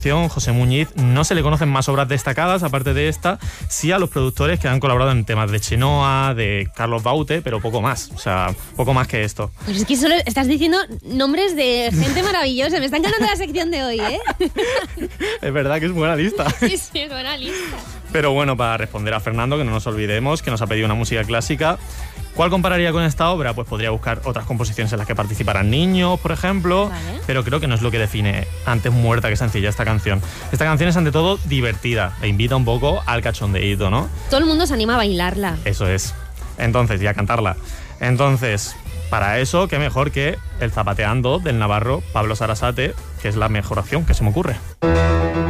José Muñiz, no se le conocen más obras destacadas, aparte de esta, sí a los productores que han colaborado en temas de Chenoa, de Carlos Baute, pero poco más, o sea, poco más que esto. Pero es que solo estás diciendo nombres de gente maravillosa, me está encantando la sección de hoy, ¿eh? Es verdad que es buena lista. Sí, es buena lista. Pero bueno, para responder a Fernando, que no nos olvidemos, que nos ha pedido una música clásica, ¿cuál compararía con esta obra? Pues podría buscar otras composiciones en las que participaran niños, por ejemplo, Vale. pero creo que no es lo que define antes muerta que sencilla esta canción. Esta canción es ante todo divertida e invita un poco al cachondeíto, ¿no? Todo el mundo se anima a bailarla. Eso es. Entonces, y a cantarla. Entonces, para eso, qué mejor que el Zapateando del navarro Pablo Sarasate, que es la mejor opción que se me ocurre.